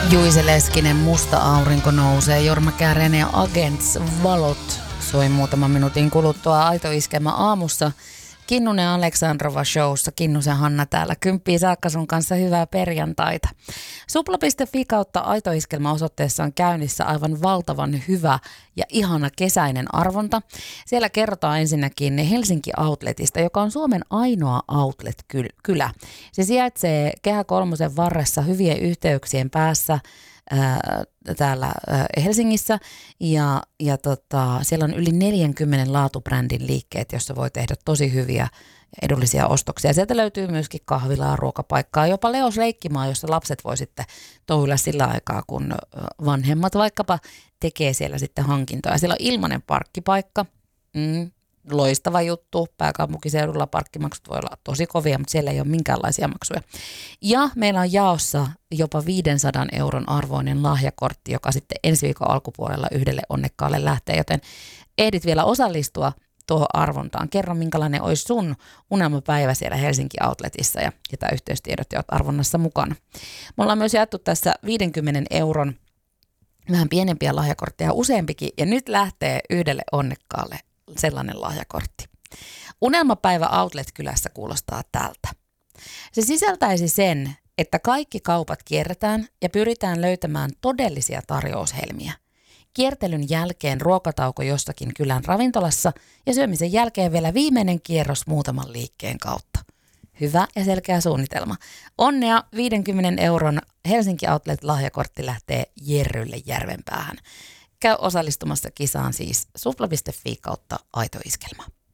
Juise Leskinen, Musta aurinko nousee, Jorma Kääriäinen ja Agents Valot soi muutaman minuutin kuluttua Aito Iskelmä aamussa. Kinnunen Aleksandrova showssa. Kinnusen Hanna täällä. 10 saakka sun kanssa hyvää perjantaita. Supla.fi kautta Aito Iskelmä osoitteessa on käynnissä aivan valtavan hyvä ja ihana kesäinen arvonta. Siellä kerrotaan ensinnäkin Helsinki Outletista, joka on Suomen ainoa outlet-kylä. Se sijaitsee Kehä kolmosen varressa hyvien yhteyksien päässä täällä Helsingissä ja siellä on yli 40 laatubrändin liikkeet, jossa voi tehdä tosi hyviä ja edullisia ostoksia. Sieltä löytyy myöskin kahvilaa, ruokapaikkaa, jopa Leos leikkimaa, jossa lapset voi sitten touhuilla sillä aikaa, kun vanhemmat vaikkapa tekee siellä sitten hankintoja. Siellä on ilmainen parkkipaikka. Loistava juttu. Pääkaupunkiseudulla parkkimaksut voi olla tosi kovia, mutta siellä ei ole minkäänlaisia maksuja. Ja meillä on jaossa jopa 500 euron arvoinen lahjakortti, joka sitten ensi viikon alkupuolella yhdelle onnekkaalle lähtee, joten ehdit vielä osallistua tuohon arvontaan. Kerro, minkälainen olisi sun unelmapäivä siellä Helsinki Outletissa ja ketä yhteystiedot olet arvonnassa mukana. Me ollaan myös jaettu tässä 50 euron vähän pienempiä lahjakortteja useampikin ja nyt lähtee yhdelle onnekkaalle sellainen lahjakortti. Unelmapäivä Outlet-kylässä kuulostaa tältä. Se sisältäisi sen, että kaikki kaupat kierretään ja pyritään löytämään todellisia tarjoushelmiä. Kiertelyn jälkeen ruokatauko jossakin kylän ravintolassa ja syömisen jälkeen vielä viimeinen kierros muutaman liikkeen kautta. Hyvä ja selkeä suunnitelma. Onnea 50 euron Helsinki Outlet-lahjakortti lähtee Jerrylle Järvenpäähän. Käy osallistumassa kisaan siis supla.fi kautta Aito Iskelma.